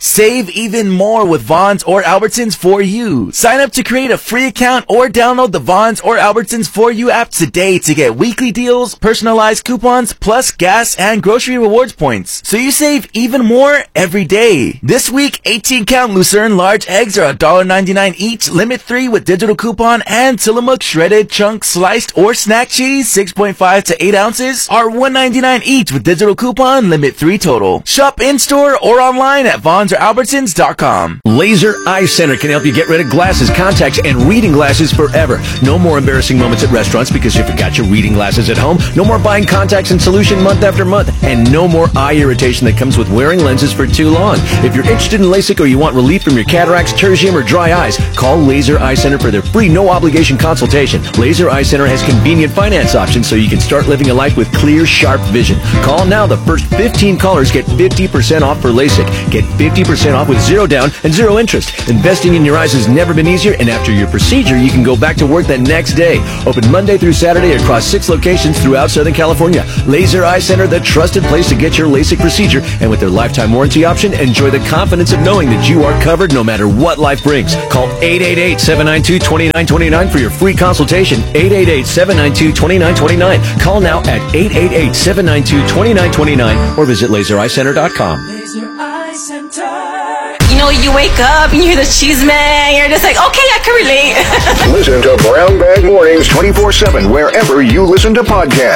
Save even more with Vons or Albertsons For You. Sign up to create a free account or download the Vons or Albertsons For You app today to get weekly deals, personalized coupons, plus gas and grocery rewards points. So you save even more every day. This week, 18-count Lucerne large eggs are $1.99 each, limit 3 with digital coupon, and Tillamook shredded chunk sliced or snack cheese 6.5 to 8 ounces are $1.99 each with digital coupon, limit 3 total. Shop in-store or online at VonsOrAlbertsons.com. Laser Eye Center can help you get rid of glasses, contacts, and reading glasses forever. No more embarrassing moments at restaurants because you forgot your reading glasses at home. No more buying contacts and solution month after month. And no more eye irritation that comes with wearing lenses for too long. If you're interested in LASIK or you want relief from your cataracts, tertium, or dry eyes, call Laser Eye Center for their free no-obligation consultation. Laser Eye Center has convenient finance options so you can start living a life with clear, sharp vision. Call now. The first 15 callers get 50% off for LASIK. Get 50% off with zero down and zero interest. Investing in your eyes has never been easier, and after your procedure, you can go back to work the next day. Open Monday through Saturday across 6 locations throughout Southern California. Laser Eye Center, the trusted place to get your LASIK procedure, and with their lifetime warranty option, enjoy the confidence of knowing that you are covered no matter what life brings. Call 888-792-2929 for your free consultation. 888-792-2929. Call now at 888-792-2929 or visit lasereyecenter.com. Laser Eye Center. You know, you wake up and you hear the cheese man, you're just like, okay, I can relate. Listen to Brown Bag Mornings 24/7 wherever you listen to podcasts.